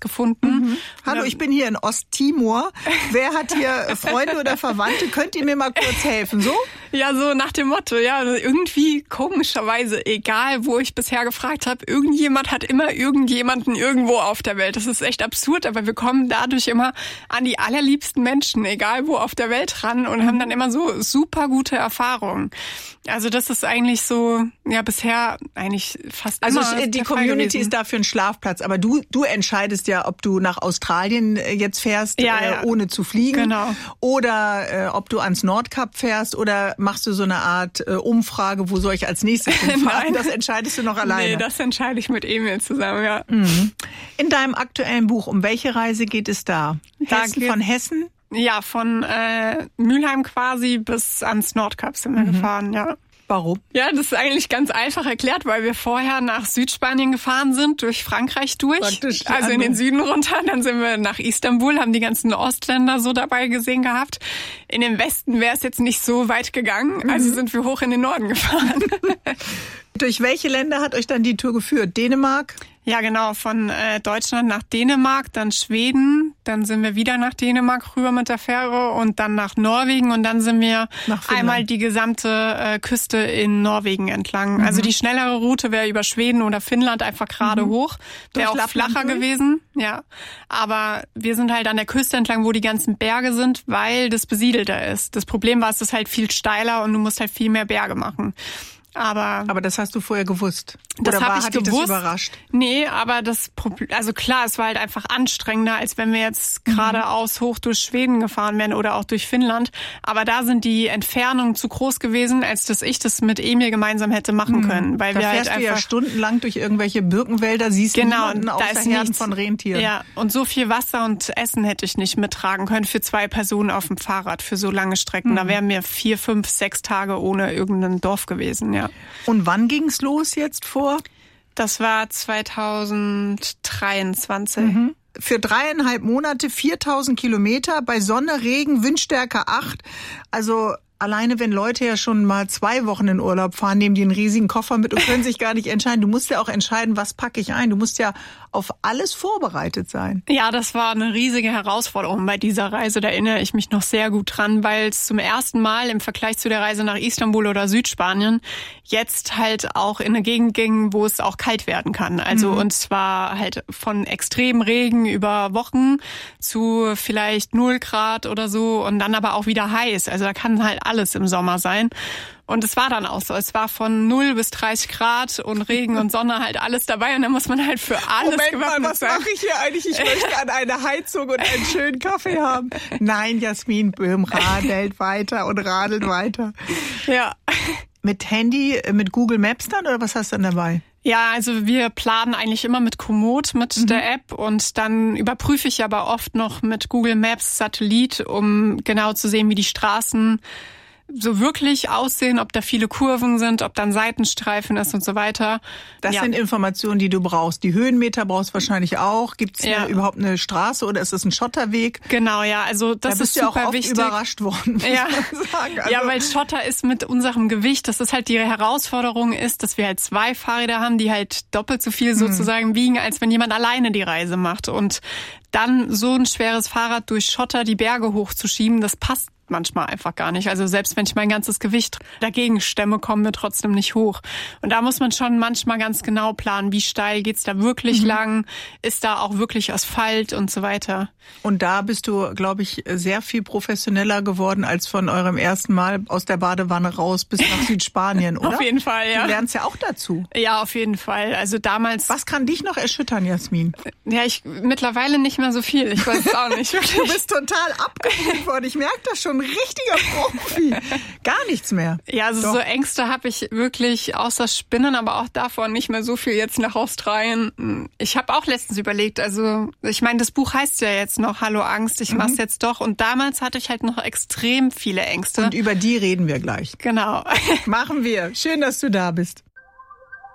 gefunden. Hallo, ich bin hier in Osttimor. Wer hat hier Freunde oder Verwandte? Könnt ihr mir mal kurz helfen? So? Ja, so nach dem Motto, ja, irgendwie komischerweise, egal wo ich bisher gefragt habe, irgendjemand hat immer irgendjemanden irgendwo auf der Welt. Das ist echt absurd, aber wir kommen dadurch immer an die allerliebsten Menschen, egal wo auf der Welt ran und haben dann immer so super gute Erfahrungen. Also das ist eigentlich so, ja, bisher eigentlich fast immer Also die Community ist dafür ein Schlafplatz, aber du entscheidest ja, ob du nach Australien jetzt fährst, ohne zu fliegen. Genau. Oder ob du ans Nordkap fährst oder machst du so eine Art Umfrage, wo soll ich als nächstes hinfahren? Das entscheidest du noch alleine. Nee, das entscheide ich mit Emil zusammen, ja. In deinem aktuellen Buch, um welche Reise geht es da? Von Hessen? Ja, von Mülheim quasi bis ans Nordkap sind wir gefahren, ja. Warum? Ja, das ist eigentlich ganz einfach erklärt, weil wir vorher nach Südspanien gefahren sind, durch Frankreich durch, also in den Süden runter. Dann sind wir nach Istanbul, haben die ganzen Ostländer so dabei gesehen gehabt. In den Westen wäre es jetzt nicht so weit gegangen, also sind wir hoch in den Norden gefahren. Durch welche Länder hat euch dann die Tour geführt? Dänemark? Ja, genau, von Deutschland nach Dänemark, dann Schweden, dann sind wir wieder nach Dänemark rüber mit der Fähre und dann nach Norwegen und dann sind wir einmal die gesamte Küste in Norwegen entlang. Also die schnellere Route wäre über Schweden oder Finnland einfach gerade hoch, wäre auch flacher gewesen, ja. Aber wir sind halt an der Küste entlang, wo die ganzen Berge sind, weil das besiedelter ist. Das Problem war, es ist halt viel steiler und du musst halt viel mehr Berge machen. Aber das hast du vorher gewusst? Das habe ich gewusst. Dich das überrascht? Nee, aber das Problem, also klar, es war halt einfach anstrengender, als wenn wir jetzt geradeaus hoch durch Schweden gefahren wären oder auch durch Finnland. Aber da sind die Entfernungen zu groß gewesen, als dass ich das mit Emil gemeinsam hätte machen können. Weil da wir fährst halt du ja stundenlang durch irgendwelche Birkenwälder, siehst niemanden außer Herden von Rentieren. Ja, und so viel Wasser und Essen hätte ich nicht mittragen können für 2 Personen auf dem Fahrrad für so lange Strecken. Da wären wir 4, 5, 6 Tage ohne irgendein Dorf gewesen, ja. Und wann ging's los jetzt vor? Das war 2023. Für 3,5 Monate, 4.000 Kilometer, bei Sonne, Regen, Windstärke 8. Also alleine wenn Leute ja schon mal 2 Wochen in Urlaub fahren, nehmen die einen riesigen Koffer mit und können sich gar nicht entscheiden. Du musst ja auch entscheiden, was packe ich ein. Du musst ja auf alles vorbereitet sein. Ja, das war eine riesige Herausforderung bei dieser Reise. Da erinnere ich mich noch sehr gut dran, weil es zum ersten Mal im Vergleich zu der Reise nach Istanbul oder Südspanien jetzt halt auch in eine Gegend ging, wo es auch kalt werden kann. Also und zwar halt von extrem Regen über Wochen zu vielleicht 0 Grad oder so und dann aber auch wieder heiß. Also da kann halt alles im Sommer sein. Und es war dann auch so. Es war von 0 bis 30 Grad und Regen und Sonne halt alles dabei. Und dann muss man halt für alles gewappnet sein. Was mache ich hier eigentlich? Ich möchte an eine Heizung und einen schönen Kaffee haben. Nein, Jasmin Böhm radelt weiter und radelt weiter. Ja. Mit Handy, mit Google Maps dann oder was hast du dann dabei? Ja, also wir planen eigentlich immer mit Komoot, mit der App und dann überprüfe ich aber oft noch mit Google Maps Satellit, um genau zu sehen, wie die Straßen so wirklich aussehen, ob da viele Kurven sind, ob da ein Seitenstreifen ist und so weiter. Das sind Informationen, die du brauchst. Die Höhenmeter brauchst du wahrscheinlich auch. Gibt es überhaupt eine Straße oder ist es ein Schotterweg? Genau, ja. Also das ist super wichtig. Da bist du ja auch oft überrascht worden, ja. muss man sagen. Also ja, weil Schotter ist mit unserem Gewicht, das ist halt die Herausforderung ist, dass wir halt 2 Fahrräder haben, die halt doppelt so viel sozusagen wiegen, als wenn jemand alleine die Reise macht. Und dann so ein schweres Fahrrad durch Schotter die Berge hochzuschieben, das passt manchmal einfach gar nicht. Also selbst wenn ich mein ganzes Gewicht dagegen stemme, kommen wir trotzdem nicht hoch. Und da muss man schon manchmal ganz genau planen, wie steil geht's da wirklich lang, ist da auch wirklich Asphalt und so weiter. Und da bist du, glaube ich, sehr viel professioneller geworden als von eurem ersten Mal aus der Badewanne raus bis nach Südspanien, oder? Auf jeden Fall, ja. Du lernst ja auch dazu. Ja, auf jeden Fall. Also damals... Was kann dich noch erschüttern, Jasmin? Ja, mittlerweile nicht mehr so viel. Ich weiß es auch nicht. Du bist total abgeholt worden. Ich merke das schon. Ein richtiger Profi. Gar nichts mehr. Ja, also so Ängste habe ich wirklich außer Spinnen, aber auch davon nicht mehr so viel jetzt nach Australien. Ich habe auch letztens überlegt, also ich meine, das Buch heißt ja jetzt noch Hallo Angst, ich mach's jetzt doch. Und damals hatte ich halt noch extrem viele Ängste. Und über die reden wir gleich. Genau. Machen wir. Schön, dass du da bist.